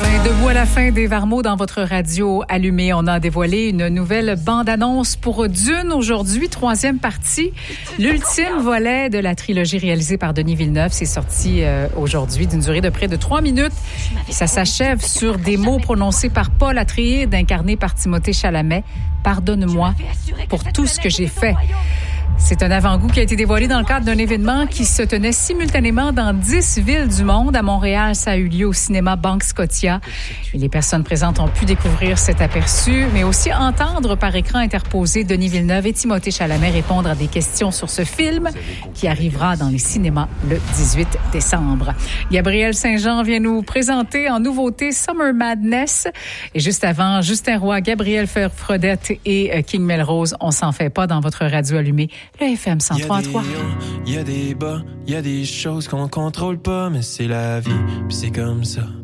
Debout à la fin des Varmo dans votre radio allumée. On a dévoilé une nouvelle bande-annonce pour Dune aujourd'hui, 3e partie. L'ultime volet de la trilogie réalisée par Denis Villeneuve. C'est sorti aujourd'hui d'une durée de près de 3 minutes. Ça s'achève sur des mots prononcés par Paul Atreides, incarné par Timothée Chalamet. Pardonne-moi pour tout ce que j'ai fait. C'est un avant-goût qui a été dévoilé dans le cadre d'un événement qui se tenait simultanément dans 10 villes du monde. À Montréal, ça a eu lieu au cinéma Banque Scotia. Et les personnes présentes ont pu découvrir cet aperçu, mais aussi entendre par écran interposé Denis Villeneuve et Timothée Chalamet répondre à des questions sur ce film qui arrivera dans les cinémas le 18 décembre. Gabriel Saint-Jean vient nous présenter en nouveauté Summer Madness. Et juste avant, Justin Roy, Gabriel Frodette et King Melrose, on s'en fait pas dans votre radio allumée. Le FM 103.3. Il y a des bas, il y a des choses qu'on contrôle pas, mais c'est la vie, puis c'est comme ça.